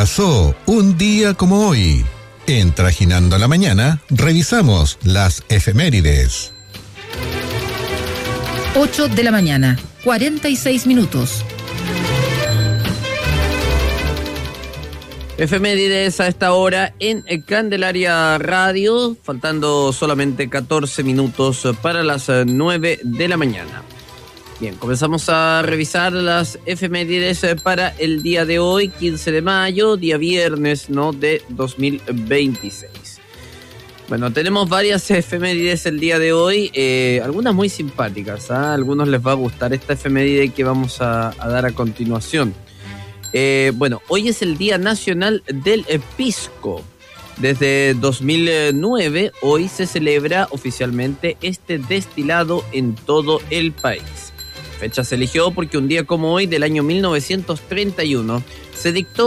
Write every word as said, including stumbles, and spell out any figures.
Pasó un día como hoy. En Trajinando la Mañana, revisamos las efemérides. ocho de la mañana, cuarenta y seis minutos. Efemérides a esta hora en Candelaria Radio, faltando solamente catorce minutos para las nueve de la mañana. Bien, comenzamos a revisar las efemérides para el día de hoy, quince de mayo, día viernes, ¿no?, de dos mil veintiséis. Bueno, tenemos varias efemérides el día de hoy, eh, algunas muy simpáticas, ¿eh? A algunos les va a gustar esta efeméride que vamos a, a dar a continuación. Eh, bueno, hoy es el Día Nacional del Pisco. Desde dos mil nueve, hoy se celebra oficialmente este destilado en todo el país. La fecha se eligió porque un día como hoy, del año mil novecientos treinta y uno, se dictó